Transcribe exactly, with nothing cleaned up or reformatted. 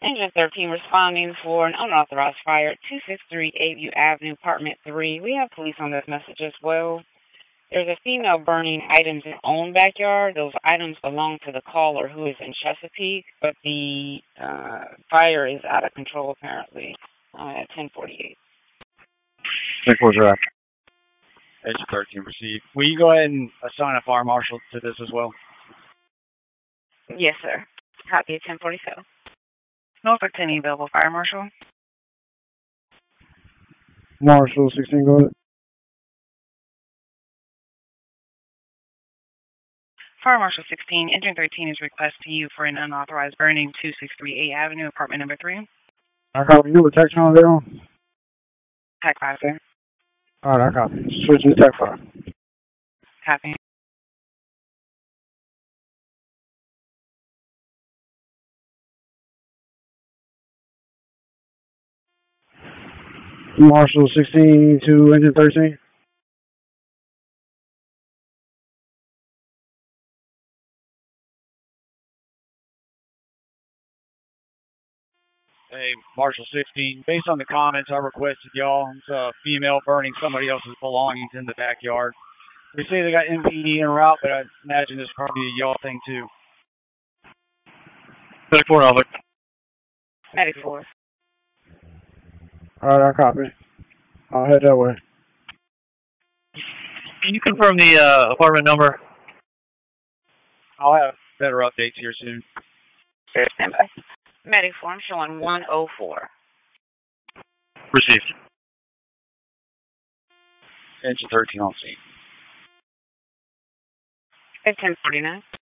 Engine thirteen responding for an unauthorized fire at two sixty-three Aveview Avenue, Apartment three. We have police on this message as well. There's a female burning items in her own backyard. Those items belong to the caller, who is in Chesapeake, but the uh, fire is out of control apparently uh, at ten forty-eight. ten forty-eight. Engine thirteen received. Will you go ahead and assign a fire marshal to this as well? Yes, sir. Copy at ten forty-seven. Norfolk ten available fire marshal. Marshal sixteen, go ahead. Fire Marshal sixteen, Engine thirteen is request to you for an unauthorized burning, two sixty-three A Avenue, apartment number three. I copy you with tech channel there on? Tech five, sir. Alright, I copy. Switching to tech five. Copy. Marshal sixteen to Engine thirteen. Hey, Marshal sixteen, based on the comments I requested y'all, it's a female burning somebody else's belongings in the backyard. They say they got M P D en route, but I imagine this is probably a y'all thing too. thirty-four, Norfolk. ninety-four. Alright, I copy. I'll head that way. Can you confirm the uh, apartment number? I'll have better updates here soon. Sure, stand by. ninety-four, I'm showing one oh four. Received. Engine thirteen on scene. At ten forty-nine.